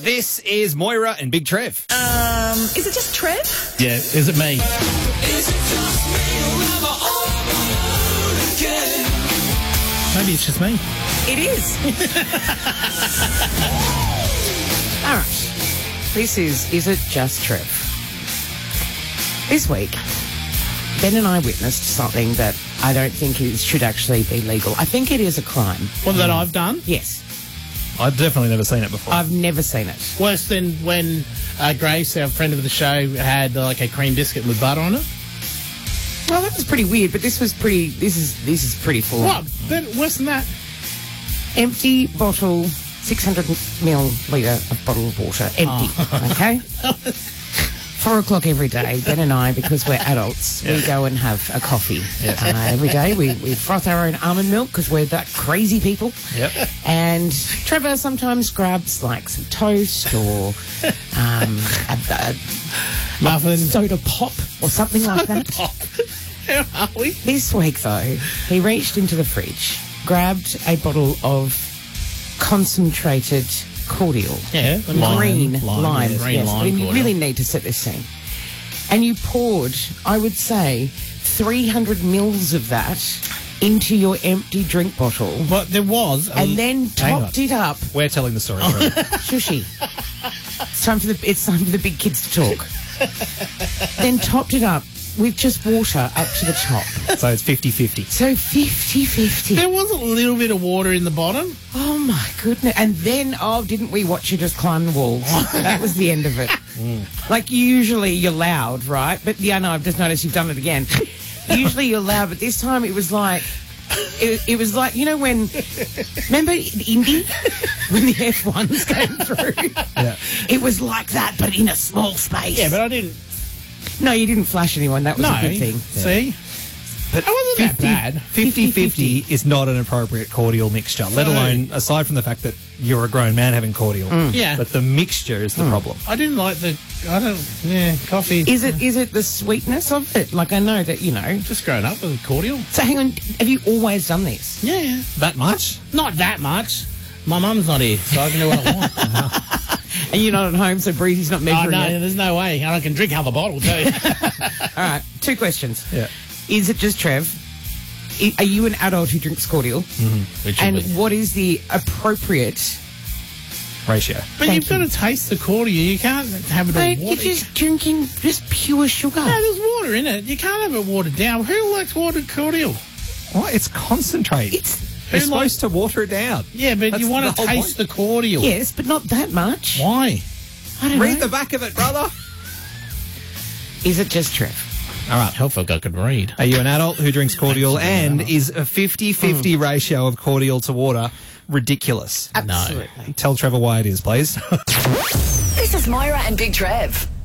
This is Moira and Big Trev. Is it just Trev? Yeah, is it me? Is it just me or am I all alone again? Maybe it's just me. It is. All right. This is it just Trev? This week, Ben and I witnessed something that I don't think should actually be legal. I think it is a crime. What that I've done? Yes. I've definitely never seen it before. I've never seen it. Worse than when Grace, our friend of the show, had like a cream biscuit with butter on it. Well, that was pretty weird, but this was pretty. This is pretty full. What? Worse than that? Empty bottle, 600ml of bottle of water, empty. Okay. 4 o'clock every day, Ben and I, because we're adults, we go and have a coffee every day. We froth our own almond milk because we're that crazy people. Yep. And Trevor sometimes grabs like some toast or a Muffin. soda pop or something like that. How are we? This week, though, he reached into the fridge, grabbed a bottle of concentrated cordial. Yeah, Green lime. Green Yes, lime I mean, you cordial. really need to set this scene. And you poured, I would say, 300 mils of that into your empty drink bottle. But there was. And then topped it up. We're telling the story. Shushi. It's time for the big kids to talk. Then topped it up with just water up to the top. So it's 50-50. So 50-50. There was a little bit of water in the bottom. Oh my goodness. And then, didn't we watch you just climb the walls? That was the end of it. Like, usually you're loud, right? But yeah, no, I've just noticed you've done it again. Usually you're loud, but this time it was like, it was like, you know when, remember in Indy, when the F1s came through? Yeah. It was like that, but in a small space. Yeah, but I didn't. No, you didn't flash anyone. That was a good thing. See? But It wasn't that bad. 50-50 is not an appropriate cordial mixture, let alone, aside from the fact that you're a grown man having cordial. Yeah. But the mixture is the problem. I didn't like coffee. Is it the sweetness of it? Like, I know that, you know. Just grown up with cordial. So hang on, have you always done this? Yeah. That much? Not that much. My mum's not here, so I can do what I want. And you're not at home, so Breezy's not Oh, measuring no, it. there's no way. And I can drink half a bottle, too. All right, 2 questions. Yeah. Is it just Trev? Are you an adult who drinks cordial? Which And would be- what is the appropriate... Ratio. But Thank you've got to taste the cordial. You can't have it all Mate, watered. you're just drinking just pure sugar. No, there's water in it. You can't have it watered down. Who likes watered cordial? What? It's concentrate. You're supposed to water it down. Yeah, but That's you want the to whole taste the cordial. Yes, but not that much. Why? I don't Read know. the back of it, brother. Is it just Trev? All right. Help if I could read. Are you an adult who drinks cordial and is a 50-50 ratio of cordial to water ridiculous? Absolutely. Tell Trevor why it is, please. This is Moira and Big Trev.